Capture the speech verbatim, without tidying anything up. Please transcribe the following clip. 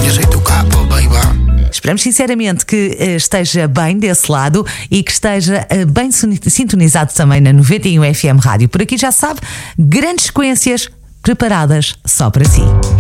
yo soy tu capo, baby. Esperamos sinceramente que uh, esteja bem desse lado e que esteja uh, bem sintonizado também na noventa e um F M Rádio. Por aqui já sabe, grandes sequências preparadas só para si.